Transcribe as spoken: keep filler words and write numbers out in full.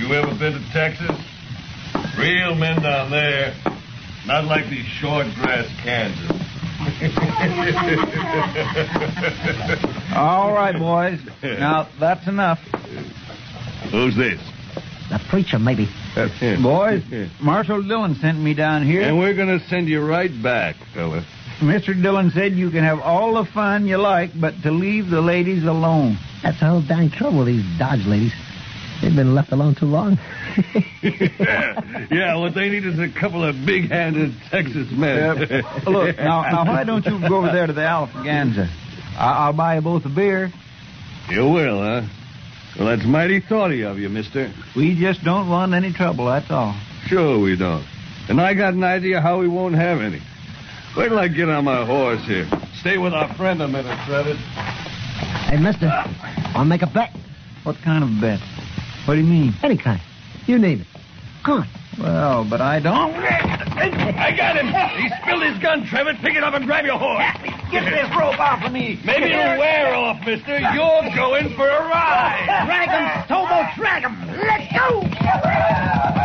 You ever been to Texas? Real men down there. Not like these short grass Kansas. All right, boys. Now, that's enough. Who's this? The preacher, maybe. That's him. Boys, Marshal Dillon sent me down here. And we're going to send you right back, fella. Mister Dillon said you can have all the fun you like, but to leave the ladies alone. That's the whole dang trouble with these Dodge ladies. They've been left alone too long. yeah. yeah, what they need is a couple of big-handed Texas men. Yep. Look, now, now, why don't you go over there to the Alfaganza? I- I'll buy you both a beer. You will, huh? Well, that's mighty thoughty of you, mister. We just don't want any trouble, that's all. Sure we don't. And I got an idea how we won't have any. Wait till I get on my horse here. Stay with our friend a minute, Travis. Hey, mister, I'll make a bet. What kind of bet? What do you mean? Any kind. You name it. Come on. Well, but I don't... I got him. He spilled his gun, Travis. Pick it up and grab your horse. Get this rope off of me. Maybe it'll wear off, mister. You're going for a ride. Drag him, Tobo, drag him.